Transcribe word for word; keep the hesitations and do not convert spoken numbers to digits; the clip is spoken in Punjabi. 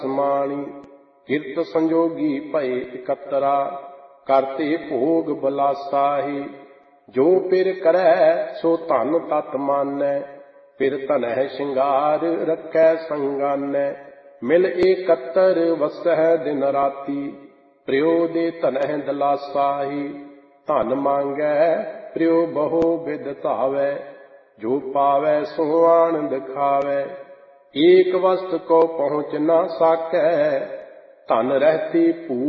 ਸਮਾਣੀ। ਕਿਰਤ ਸੰਜੋਗੀ ਭਏ ਇਕੱਤਰਾ, ਕਰਤੇ ਭੋਗ ਬਲਾਸਾਹੀ। ਜੋ ਪਿਰ ਕਰੈ ਸੋ ਧਨ ਤਤ ਮਾਨੈ, ਪਿਰ ਧਨਹਿ ਸ਼ਿੰਗਾਰ ਰੱਖੈ ਸੰਗਾਨੈ। ਮਿਲ ਏਕੱਤਰ ਵਸਹਿ ਦਿਨ ਰਾਤੀ, ਪ੍ਰਿਉ ਦੇ ਧਨਹਿ ਦਲਾਸਾਹੀ। ਧਨ ਮੰਗੈ ਪ੍ਰਿਉ ਬਹੁ ਬਿਧ ਧਾਵੈ, ਜੋ ਪਾਵੈ ਸੋ ਆਨੰਦ ਖਾਵੈ। ਏਕ ਵਸਤ ਕੋ ਪਹੁੰਚ ਨਾ ਸਾਕੈ, ਧਨ ਰਹਿਤੀ ਭੂ